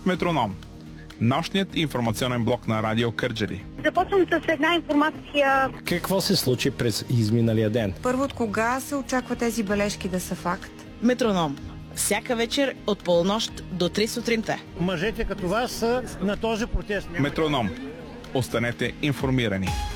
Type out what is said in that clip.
Метроном. Нощният информационен блок на Радио Кърджали. Започвам с една информация. Какво се случи през изминалия ден? Първо, от кога се очаква тези бележки да са факт? Метроном. Всяка вечер от полунощ до 3 сутринта. Мъжете като вас са на този протест. Метроном. Останете информирани.